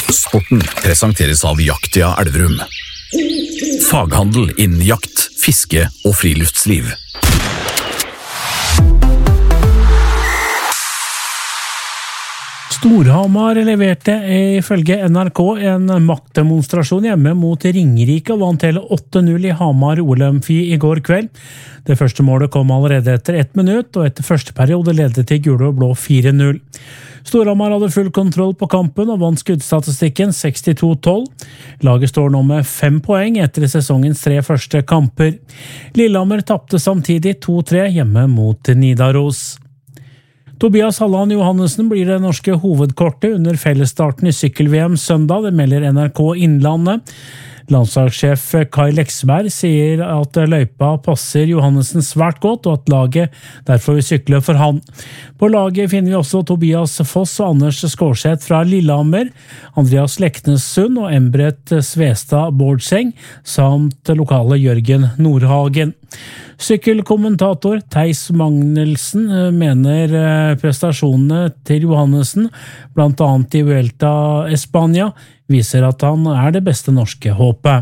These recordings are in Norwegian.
Sporten presenteres av Jaktia Elverum. Faghandel innen jakt, fiske og friluftsliv. Storhamar leverte ifølge NRK en maktdemonstrasjon hjemme mot Ringerike og vant hele 8-0 i Hamar OL-amfi i går kveld. Det første målet kom allerede etter 1 minutt, og etter første periode ledet til gule og blå 4-0. Storhamar hadde full kontroll på kampen og vant skuddstatistikken 62-12. Laget står nå med 5 poeng etter sesongens 3 første kamper. Lillehammer tapte samtidig 2-3 hjemme mot Nidaros. Tobias Halland Johannessen blir det norske hovedkortet under fellesstarten i sykkel-VM søndag, det melder NRK Innlandet. Landslagssjef Kai Leksberg sier at løypa passer Johannessen svært godt, og at laget derfor vil sykle for han. På laget finner vi også Tobias Foss og Anders Skårseth fra Lillehammer, Andreas Leknessund og Embret Svestad Bårdseng, samt lokale Jørgen Nordhagen. Sykkelkommentator Theis Magnelsen mener prestasjonene til Johannessen, blant annet i Vuelta Espania, viser at han er det beste norske håpet.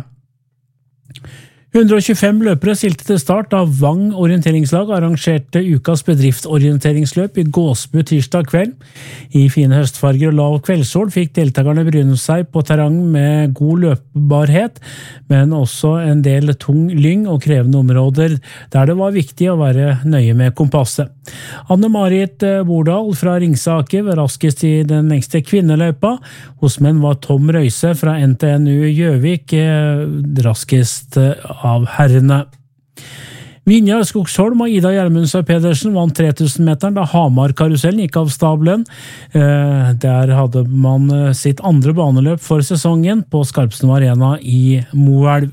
125 løpere stilte til start av Vang orienteringslag arrangerte ukas bedriftsorienteringsløp i Gåsbu tirsdag kveld. I fine høstfarger og lav kveldssol fikk deltakerne bryne seg på terreng med god løpbarhet, men også en del tung lyng og krevende områder der det var viktig å være nøye med kompasset. Anne-Marit Bordal fra Ringsaker var raskest i den lengste kvinneløypa. Hos menn var Tom Røise fra NTNU Gjøvik raskest av herrene. Vinjar Skogsholm og Ida Gjermundsø Pedersen vant 3000-meteren da Hamar-karusellen gikk av stabelen. Der hadde man sitt andre baneløp for sesongen på Skarpsno Arena i Moelv.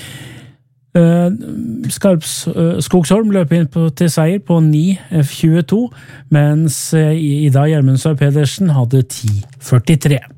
Skogsholm løp inn til seier på 9.22, mens Ida Gjermundsø Pedersen hadde 10.43.